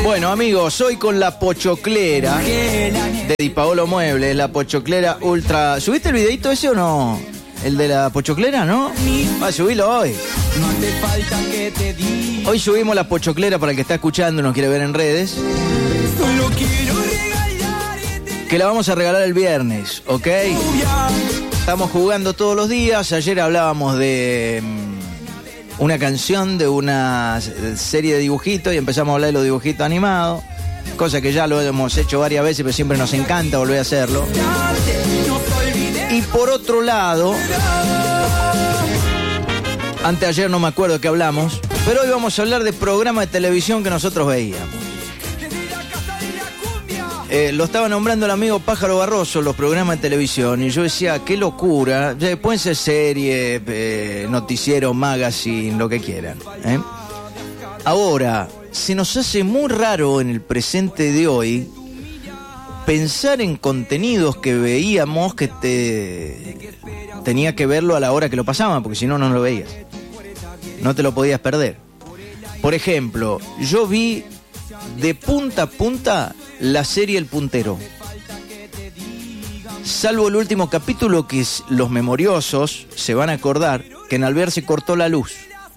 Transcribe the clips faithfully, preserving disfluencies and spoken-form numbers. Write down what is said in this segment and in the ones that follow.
Bueno, amigos, hoy con la pochoclera de Di Paolo Muebles, la pochoclera ultra... ¿Subiste el videito ese o no? El de la pochoclera, ¿no? Va a subirlo hoy. Hoy subimos la pochoclera para el que está escuchando y nos quiere ver en redes. Que la vamos a regalar el viernes, ¿ok? Estamos jugando todos los días. Ayer hablábamos de una canción, de una serie de dibujitos y empezamos a hablar de los dibujitos animados. Cosa que ya lo hemos hecho varias veces, pero siempre nos encanta volver a hacerlo. Y por otro lado, anteayer no me acuerdo de qué hablamos, pero hoy vamos a hablar de programas de televisión que nosotros veíamos. Eh, lo estaba nombrando el amigo Pájaro Barroso, los programas de televisión, y yo decía, qué locura. Pueden ser series, eh, noticiero, magazine, lo que quieran, ¿eh? Ahora, se nos hace muy raro en el presente de hoy pensar en contenidos que veíamos que te tenía que verlo a la hora que lo pasaban, porque si no, no lo veías. No te lo podías perder. Por ejemplo, yo vi de punta a punta la serie El Puntero. Salvo el último capítulo, que es, los memoriosos se van a acordar que en Alvear se cortó la luz.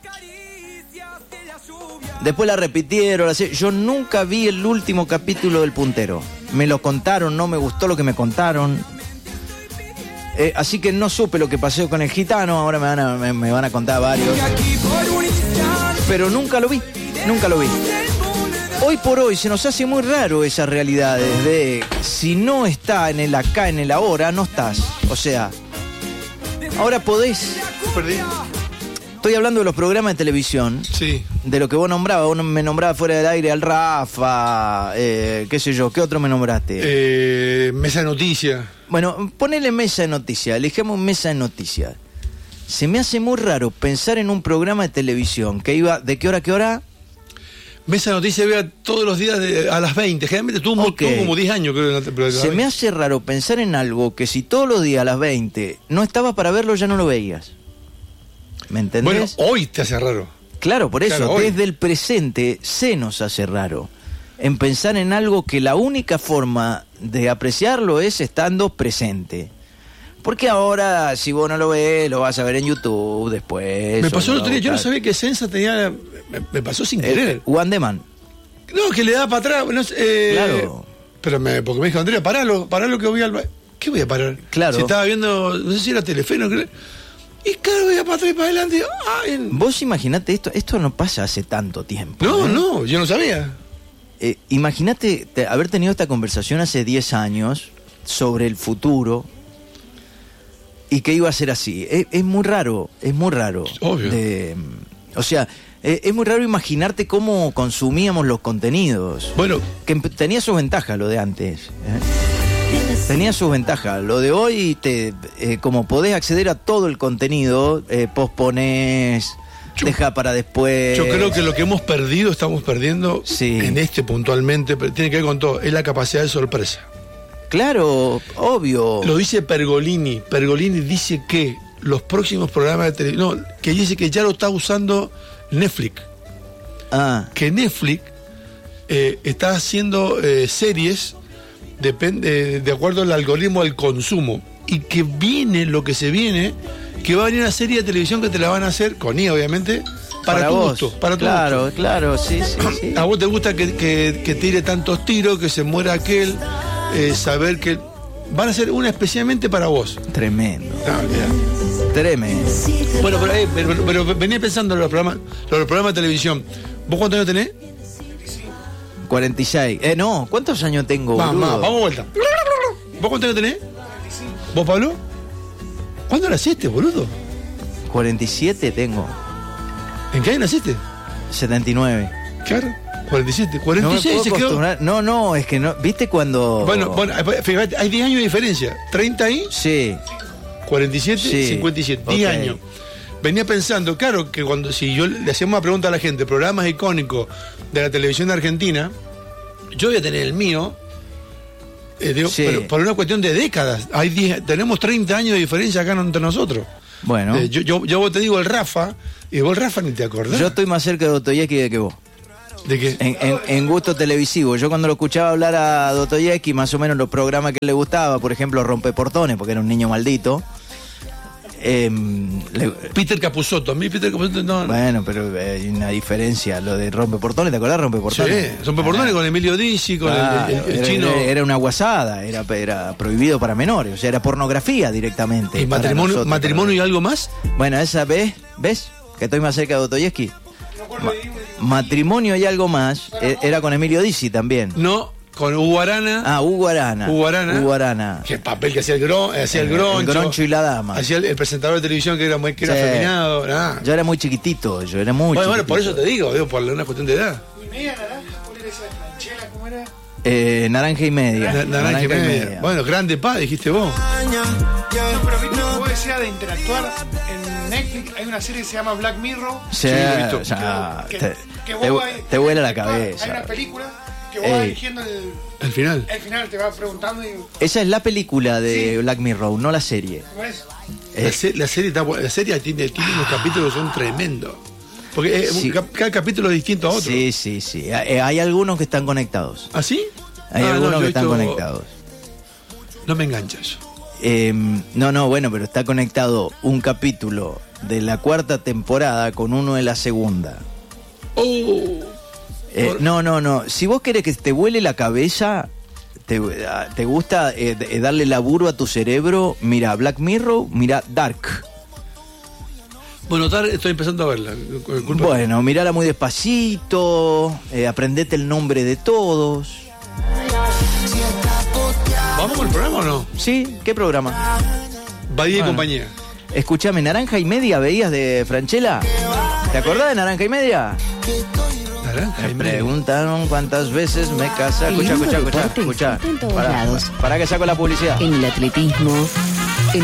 Después la repitieron. La serie. Yo nunca vi el último capítulo del Puntero. Me lo contaron, no me gustó lo que me contaron. Eh, así que no supe lo que pasó con el gitano. Ahora me van a, me, me van a contar varios. Pero nunca lo vi, nunca lo vi. Hoy por hoy se nos hace muy raro esas realidades de si no está en el acá, en el ahora, no estás. O sea, ahora podés... Perdí. Estoy hablando de los programas de televisión. Sí. De lo que vos nombrabas. Vos me nombrabas fuera del aire al Rafa, eh, qué sé yo. ¿Qué otro me nombraste? Eh, mesa de noticias. Bueno, ponele mesa de noticias. Elijamos mesa de noticias. Se me hace muy raro pensar en un programa de televisión que iba... ¿De qué hora a qué hora? Mesa de noticias vea todos los días de, a las veinte. Generalmente tuvo, Okay. tuvo como diez años, creo. Pero Se me hace raro pensar en algo que si todos los días a las veinte no estabas para verlo, ya no lo veías. ¿Me entendés? Bueno, hoy te hace raro. Claro, por eso, Claro, desde el presente se nos hace raro en pensar en algo que la única forma de apreciarlo es estando presente. Porque ahora, si vos no lo ves, lo vas a ver en YouTube después. Me pasó el otro día, yo no buscar. sabía que Sensa tenía... Me, me pasó sin querer. Eh, One Demand. No, que le da para atrás. No sé, eh, Claro. Pero me, porque me dijo, Andrea, paralo, paralo que voy al... ¿Qué voy a parar? Claro. Si estaba viendo, no sé si era Telefe, no creo. Y claro, voy a para atrás y para adelante. Ay, Vos imaginate esto, esto no pasa hace tanto tiempo. no, ¿eh? no, yo no sabía. Eh, imagínate te, haber tenido esta conversación hace diez años sobre el futuro y que iba a ser así. Es, es muy raro, es muy raro. Obvio. De, o sea, eh, es muy raro imaginarte cómo consumíamos los contenidos. Bueno. Que tenía sus ventajas lo de antes. ¿eh? Tenía sus ventajas. Lo de hoy, te, eh, como podés acceder a todo el contenido, eh, posponés, yo, deja para después. Yo creo que lo que hemos perdido, estamos perdiendo, sí. En este puntualmente, pero tiene que ver con todo, es la capacidad de sorpresa. Claro, obvio. Lo dice Pergolini. Pergolini dice que los próximos programas de televisión, no, que dice que ya lo está usando Netflix. Ah. Que Netflix eh, está haciendo eh, series depende de acuerdo al algoritmo del consumo, y que viene lo que se viene, que va a venir una serie de televisión que te la van a hacer con I A, obviamente, para, para tu vos. gusto, para tu claro, gusto. Claro, sí, sí, sí. A vos te gusta que, que, que tire tantos tiros, que se muera aquel, eh, saber que van a ser una especialmente para vos. Tremendo. Ah, Tremendo. Bueno, pero, eh, pero, pero venía pensando en los programas, los programas de televisión. ¿Vos cuántos años tenés? cuarenta y seis. Eh, no, ¿cuántos años tengo, Va, boludo? va, vamos vuelta. ¿Vos cuántos años tenés? ¿Vos, Pablo? ¿Cuándo naciste, boludo? cuarenta y siete tengo. ¿En qué año naciste? setenta y nueve. Claro, cuarenta y siete. cuarenta y seis no se quedó. No, no, es que no. ¿Viste cuando...? Bueno, bueno, fíjate, hay diez años de diferencia. treinta y... Sí. cuarenta y siete, sí. cincuenta y siete. diez okay. años. Venía pensando, claro, que cuando si yo le hacíamos una pregunta a la gente, programas icónicos de la televisión de Argentina, yo voy a tener el mío, eh, digo, sí. pero por una cuestión de décadas. Hay diez, tenemos treinta años de diferencia acá entre nosotros. Bueno. Eh, yo, yo, yo te digo el Rafa, y vos el Rafa ni te acordás. Yo estoy más cerca de Dostoyevski que vos. ¿De qué? En, en, en gusto televisivo. Yo cuando lo escuchaba hablar a Dostoyevsky, más o menos los programas que le gustaba, por ejemplo, Rompeportones, porque era un niño maldito. Eh, le, Peter Capusotto, a mí Peter Capusotto no. Bueno, pero hay una diferencia. Lo de Rompeportones, ¿te acordás de Rompeportones? Sí, Rompeportones ah. con Emilio Dizzi, con ah, el, el, el era, chino. Era, era una guasada, era, era prohibido para menores, o sea, era pornografía directamente. ¿Y matrimonio, nosotros, matrimonio y algo más? Bueno, esa vez, ¿ves? Que estoy más cerca de Dostoyevsky. Ma matrimonio y algo más, eh, era con Emilio Dizzi también. No, con Hugo Arana. Ah, Hugo Arana. Hugo Arana. Hugo Arana. Que papel que hacía el, gron, hacía el, el groncho. El groncho y la dama. Hacía el, el presentador de televisión que era muy que era sí. afeminado. Nah. Yo era muy chiquitito, yo era muy bueno, chiquitito. Bueno, por eso te digo, digo, por una cuestión de edad. ¿Y media naranja? ¿Cuál era esa de Franchella? ¿Cómo era? Eh, naranja y media. Na, naranja, naranja y, media. y media. Bueno, grande pa, dijiste vos. No, pero viste que vos decías de interactuar en Netflix. Hay una serie que se llama Black Mirror. Sí, sí lo he visto. Ya, que, te, que vos te, hay, te vuela la cabeza. Hay una película que vos vas eligiendo el, el final. El final te va preguntando. Y... Esa es la película de sí. Black Mirror, no la serie. ¿Cómo es? La, se, la serie, está, la serie tiene, tiene unos capítulos que son tremendos. Porque sí. un, cada capítulo es distinto a otro. Sí, sí, sí. Hay, hay algunos que están conectados. ¿Ah, sí? Hay ah, algunos no, que están conectados. No me engancha eso. Eh, no, no, bueno, pero está conectado un capítulo de la cuarta temporada con uno de la segunda. Oh. Eh, por... No, no, no. Si vos querés que te vuele la cabeza, te, te gusta eh, darle laburo a tu cerebro, mira Black Mirror, mira Dark. Bueno, Dark estoy empezando a verla. Bueno, mirala muy despacito, eh, aprendete el nombre de todos. ¿Vamos con el programa o no? Sí, ¿qué programa? Badía bueno. y compañía. Escuchame, Naranja y Media veías de Franchella. ¿Te acordás de Naranja y Media? Naranja y me Media. Preguntaron cuántas veces me casa. Escucha, escucha, escucha, escucha. Para, para que saco la publicidad. En el atletismo.